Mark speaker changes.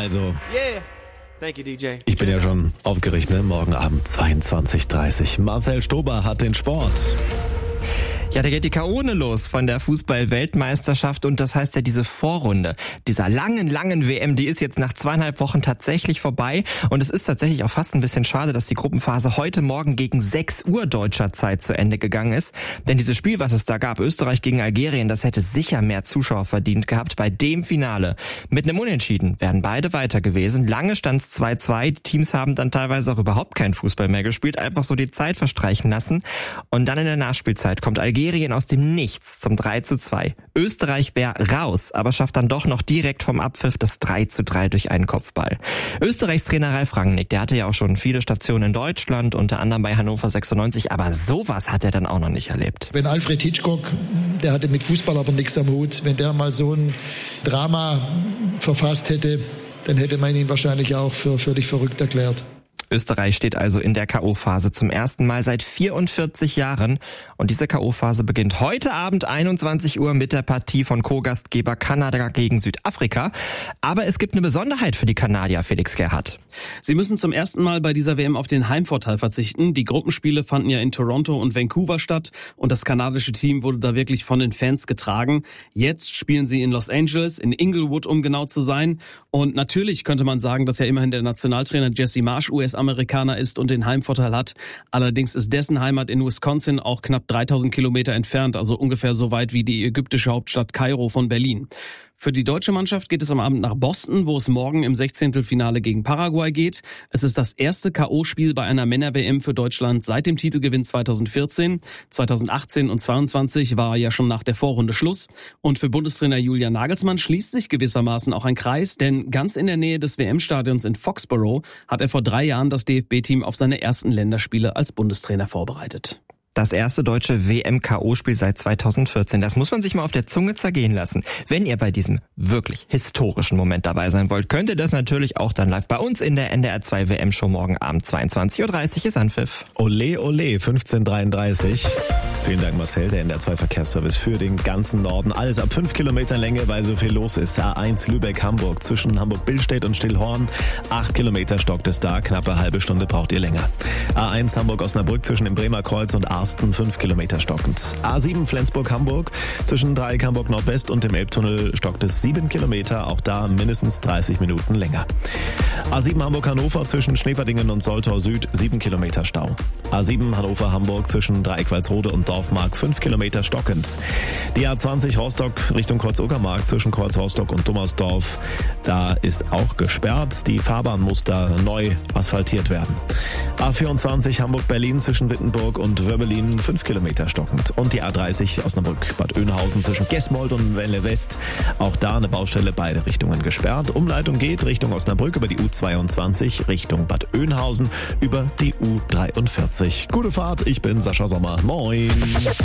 Speaker 1: also.
Speaker 2: Yeah. Thank you, DJ.
Speaker 1: Ich bin ja schon aufgeregt, ne? Morgen Abend 22:30 Uhr. Marcel Stober hat den Sport.
Speaker 3: Ja, da geht die K.O. los von der Fußball-Weltmeisterschaft und das heißt ja diese Vorrunde dieser langen WM, die ist jetzt nach 2,5 Wochen tatsächlich vorbei und es ist tatsächlich auch fast ein bisschen schade, dass die Gruppenphase heute Morgen gegen 6 Uhr deutscher Zeit zu Ende gegangen ist, denn dieses Spiel, was es da gab, Österreich gegen Algerien, das hätte sicher mehr Zuschauer verdient gehabt bei dem Finale. Mit einem Unentschieden wären beide weiter gewesen. Lange stand's 2:2, die Teams haben dann teilweise auch überhaupt keinen Fußball mehr gespielt, einfach so die Zeit verstreichen lassen und dann in der Nachspielzeit kommt Algerien aus dem Nichts zum 3:2. Österreich wäre raus, aber schafft dann doch noch direkt vom Abpfiff das 3:3 durch einen Kopfball. Österreichs Trainer Ralf Rangnick, der hatte ja auch schon viele Stationen in Deutschland, unter anderem bei Hannover 96, aber sowas hat er dann auch noch nicht erlebt.
Speaker 4: Wenn Alfred Hitchcock, der hatte mit Fußball aber nichts am Hut, wenn der mal so ein Drama verfasst hätte, dann hätte man ihn wahrscheinlich auch für völlig verrückt erklärt.
Speaker 3: Österreich steht also in der K.O.-Phase zum ersten Mal seit 44 Jahren. Und diese K.O.-Phase beginnt heute Abend 21 Uhr mit der Partie von Co-Gastgeber Kanada gegen Südafrika. Aber es gibt eine Besonderheit für die Kanadier, Felix Gerhardt.
Speaker 5: Sie müssen zum ersten Mal bei dieser WM auf den Heimvorteil verzichten. Die Gruppenspiele fanden ja in Toronto und Vancouver statt und das kanadische Team wurde da wirklich von den Fans getragen. Jetzt spielen sie in Los Angeles, in Inglewood, um genau zu sein. Und natürlich könnte man sagen, dass ja immerhin der Nationaltrainer Jesse Marsch US-Amerikaner ist und den Heimvorteil hat. Allerdings ist dessen Heimat in Wisconsin auch knapp 3000 Kilometer entfernt, also ungefähr so weit wie die ägyptische Hauptstadt Kairo von Berlin. Für die deutsche Mannschaft geht es am Abend nach Boston, wo es morgen im 16. Finale gegen Paraguay geht. Es ist das erste K.O.-Spiel bei einer Männer-WM für Deutschland seit dem Titelgewinn 2014. 2018 und 2022 war ja schon nach der Vorrunde Schluss. Und für Bundestrainer Julian Nagelsmann schließt sich gewissermaßen auch ein Kreis, denn ganz in der Nähe des WM-Stadions in Foxborough hat er vor 3 Jahren das DFB-Team auf seine ersten Länderspiele als Bundestrainer vorbereitet.
Speaker 3: Das erste deutsche WM-K.O.-Spiel seit 2014. Das muss man sich mal auf der Zunge zergehen lassen. Wenn ihr bei diesem wirklich historischen Moment dabei sein wollt, könnt ihr das natürlich auch dann live bei uns in der NDR 2 WM-Show morgen Abend 22:30 Uhr ist Anpfiff.
Speaker 1: Ole, ole, 15:33. Vielen Dank, Marcel, der NDR 2 Verkehrsservice für den ganzen Norden. Alles ab 5 Kilometern Länge, weil so viel los ist. A1 Lübeck-Hamburg zwischen Hamburg-Billstedt und Stillhorn. 8 Kilometer stockt es da, knappe halbe Stunde braucht ihr länger. A1 Hamburg-Osnabrück zwischen dem Bremer Kreuz und Arsten 5 Kilometer stockend. A7 Flensburg-Hamburg zwischen Dreieck Hamburg-Nordwest und dem Elbtunnel stockt es 7 Kilometer, auch da mindestens 30 Minuten länger. A7 Hamburg-Hannover zwischen Schneverdingen und Soltau Süd 7 Kilometer Stau. A7 Hannover-Hamburg zwischen Dreieck-Walsrode und Dorfmark 5 Kilometer stockend. Die A20 Rostock Richtung Kreuz-Uckermark zwischen Kreuz-Rostock und Dummersdorf, da ist auch gesperrt. Die Fahrbahn muss da neu asphaltiert werden. A24 Hamburg-Berlin zwischen Wittenburg und Wörbelin 5 Kilometer stockend. Und die A30 Osnabrück-Bad Oeynhausen zwischen Gesmold und Welle West, auch da eine Baustelle, beide Richtungen gesperrt. Umleitung geht Richtung Osnabrück über die U22, Richtung Bad Oeynhausen über die U43. Gute Fahrt, ich bin Sascha Sommer. Moin.